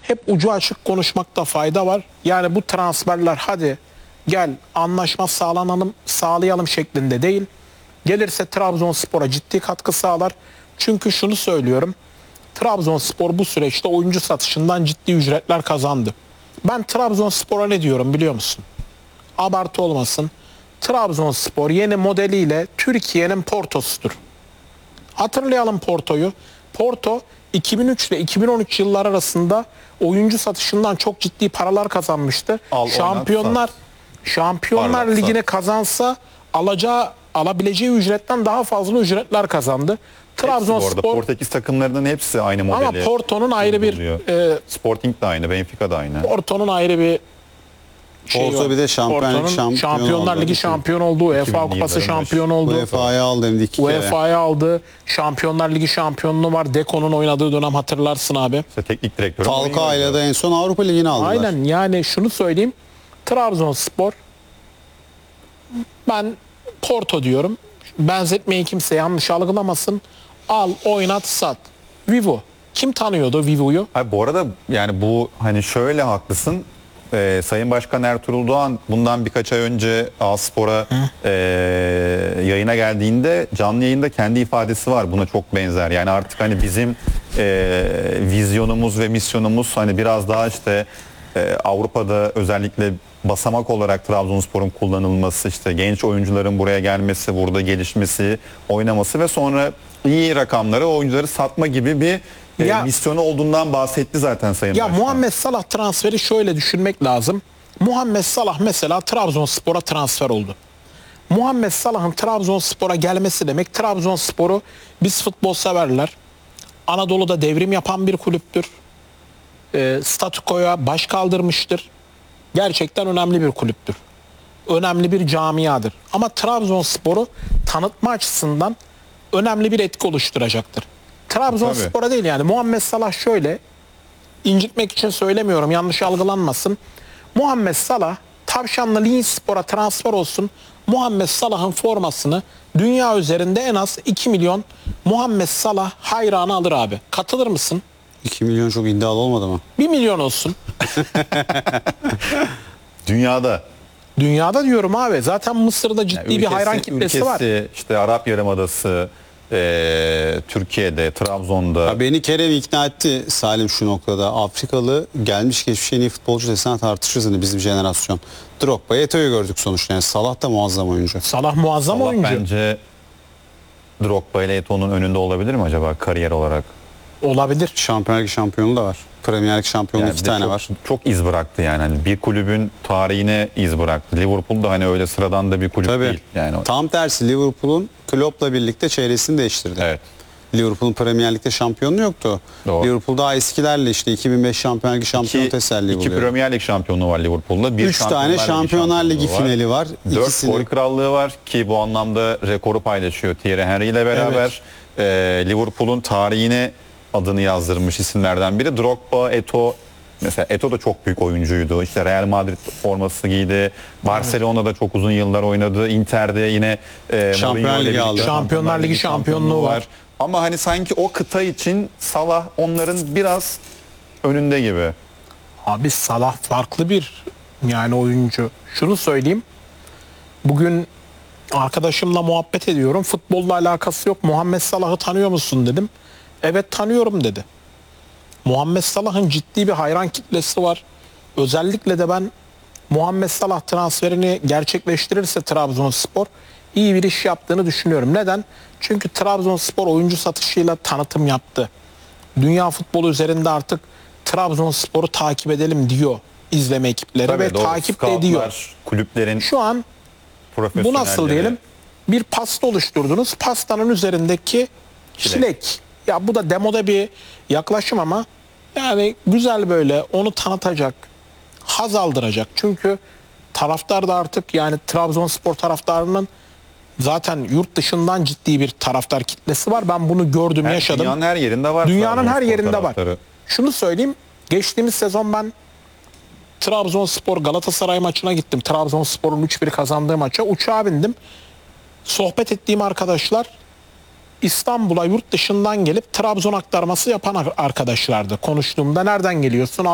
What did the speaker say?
hep ucu açık konuşmakta fayda var. Yani bu transferler hadi gel anlaşma sağlayalım şeklinde değil. Gelirse Trabzonspor'a ciddi katkı sağlar. Çünkü şunu söylüyorum. Trabzonspor bu süreçte oyuncu satışından ciddi ücretler kazandı. Ben Trabzonspor'a ne diyorum biliyor musun? Abartı olmasın. Trabzonspor yeni modeliyle Türkiye'nin Porto'sudur. Hatırlayalım Porto'yu. Porto 2003 ile 2013 yıllar arasında oyuncu satışından çok ciddi paralar kazanmıştı. Şampiyonlar Ligi'ne kazansa alabileceği ücretten daha fazla ücretler kazandı. Trabzonspor Portekiz takımlarının hepsi aynı modeli. Ama Porto'nun ayrı bir Sporting de aynı, Benfica da aynı. Porto'nun ayrı bir Porto bir de Şampiyonlar Ligi şampiyon oldu. UEFA Kupası şampiyon oldu. UEFA'yı aldı hem de 2 kere. UEFA'yı aldı. Şampiyonlar Ligi şampiyonluğu var. Deko'nun oynadığı dönem hatırlarsın abi. İşte teknik direktörü. Falcao'yla da en son Avrupa Ligi'ni aldılar. Aynen, yani şunu söyleyeyim. Trabzonspor, ben Porto diyorum. Benzetmeyi kimse yanlış algılamasın. Al, oynat, sat. Vivo. Kim tanıyordu Vivo'yu? Bu arada yani bu hani şöyle haklısın. Sayın Başkan Ertuğrul Doğan bundan birkaç ay önce A-Spor'a yayına geldiğinde canlı yayında kendi ifadesi var. Buna çok benzer. Yani artık hani bizim vizyonumuz ve misyonumuz hani biraz daha işte Avrupa'da özellikle basamak olarak Trabzonspor'un kullanılması, işte genç oyuncuların buraya gelmesi, burada gelişmesi, oynaması ve sonra iyi rakamları oyuncuları satma gibi bir misyonu olduğundan bahsetti zaten Sayın Başkan. Muhammed Salah transferi şöyle düşünmek lazım. Muhammed Salah mesela Trabzonspor'a transfer oldu. Muhammed Salah'ın Trabzonspor'a gelmesi demek, Trabzonspor'u biz futbol severler, Anadolu'da devrim yapan bir kulüptür. Statükoya baş kaldırmıştır. Gerçekten önemli bir kulüptür. Önemli bir camiadır. Ama Trabzonspor'u tanıtma açısından önemli bir etki oluşturacaktır. Trabzonspor'a değil yani. Muhammed Salah şöyle, incitmek için söylemiyorum, yanlış algılanmasın. Muhammed Salah Tavşanlı Linspor'a transfer olsun. Muhammed Salah'ın formasını dünya üzerinde en az 2 milyon Muhammed Salah hayranı alır abi. Katılır mısın? 2 milyon çok iddialı olmadı mı? 1 milyon olsun. Dünyada. Dünyada diyorum abi. Zaten Mısır'da ciddi bir hayran kitlesi var. İşte Arap Yarımadası, Türkiye'de, Trabzon'da. Ya beni Kerem ikna etti Salim şu noktada. Afrikalı gelmiş geçmiş en iyi futbolcu desen tartışırız hani bizim jenerasyon. Drogba, Eto'yu gördük sonuçta. Yani Salah da muazzam oyuncu. Salah muazzam oyuncu. Bence Drogba ile Eto'nun önünde olabilir mi acaba kariyer olarak? Olabilir. Şampiyonlar Ligi şampiyonu da var. Premier Lig şampiyonu Yani 2 tane var. Çok iz bıraktı yani. Hani bir kulübün tarihine iz bıraktı. Liverpool da hani öyle sıradan da bir kulüp değil. Yani tam tersi, Liverpool'un Klopp'la birlikte çevresini değiştirdi. Evet. Liverpool'un Premier Lig'de şampiyonluğu yoktu. Doğru. Liverpool daha eskilerle işte 2005 Şampiyonlar Ligi şampiyonu teselli buluyor. 2 Premier Lig şampiyonluğu var Liverpool'da. 3 tane Şampiyonlar Ligi finali var. 4 gol krallığı var ki bu anlamda rekoru paylaşıyor Thierry Henry ile beraber. Liverpool'un tarihine adını yazdırmış isimlerden biri. Drogba, Eto'o. Mesela Eto'o da çok büyük oyuncuydu. İşte Real Madrid forması giydi. Barcelona'da çok uzun yıllar oynadı. Inter'de yine Şampiyonlar Ligi şampiyonluğu var. Ama hani sanki o kıta için Salah onların biraz önünde gibi. Abi Salah farklı bir yani oyuncu. Şunu söyleyeyim. Bugün arkadaşımla muhabbet ediyorum. Futbolla alakası yok. Muhammed Salah'ı tanıyor musun dedim. Evet tanıyorum dedi. Muhammed Salah'ın ciddi bir hayran kitlesi var. Özellikle de ben Muhammed Salah transferini gerçekleştirirse Trabzonspor iyi bir iş yaptığını düşünüyorum. Neden? Çünkü Trabzonspor oyuncu satışıyla tanıtım yaptı. Dünya futbolu üzerinde artık Trabzonspor'u takip edelim diyor izleme ekipleri ve takip de ediyor. Kulüplerin şu an bu nasıl diyelim? Bir pasta oluşturdunuz. Pastanın üzerindeki çilek. Ya bu da demoda bir yaklaşım ama yani güzel, böyle onu tanıtacak, haz aldıracak. Çünkü taraftar da artık yani Trabzonspor taraftarının zaten yurt dışından ciddi bir taraftar kitlesi var. Ben bunu gördüm, yaşadım. Dünyanın her yerinde var. Dünyanın her yerinde var. Şunu söyleyeyim. Geçtiğimiz sezon ben Trabzonspor Galatasaray maçına gittim. Trabzonspor'un 3-1 kazandığı maça. Uçağa bindim. Sohbet ettiğim arkadaşlar İstanbul'a yurt dışından gelip Trabzon aktarması yapan arkadaşlardı. Konuştuğumda nereden geliyorsun?